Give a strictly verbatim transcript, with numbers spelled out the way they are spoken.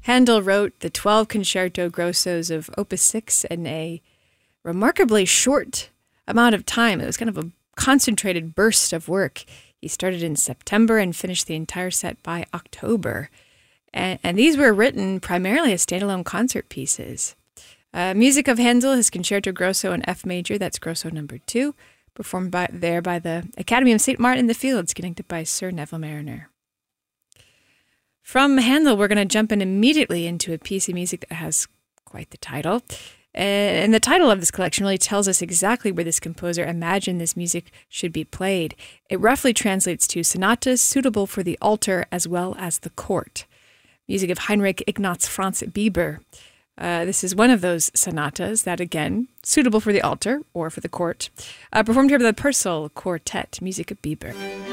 Handel wrote the twelve concerto grossos of Opus six in a remarkably short amount of time. It was kind of a concentrated burst of work. He started in September and finished the entire set by October. And, and these were written primarily as standalone concert pieces. Uh, music of Handel, his Concerto Grosso in F major, that's Grosso number two, performed by, there by the Academy of Saint Martin in the Fields, conducted by Sir Neville Marriner. From Handel, we're going to jump in immediately into a piece of music that has quite the title. And the title of this collection really tells us exactly where this composer imagined this music should be played. It roughly translates to sonatas suitable for the altar as well as the court. Music of Heinrich Ignaz Franz Bieber. Uh, this is one of those sonatas that, again, suitable for the altar or for the court, uh, performed here by the Purcell Quartet, music of Bieber.